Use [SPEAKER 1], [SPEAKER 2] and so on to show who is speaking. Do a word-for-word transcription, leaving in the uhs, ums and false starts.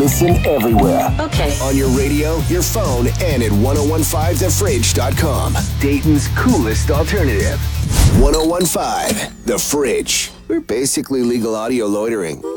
[SPEAKER 1] Listen everywhere.
[SPEAKER 2] Okay.
[SPEAKER 1] On your radio, your phone, and at ten fifteen the fridge dot com. Dayton's coolest alternative. ten fifteen The Fridge. We're basically legal audio loitering.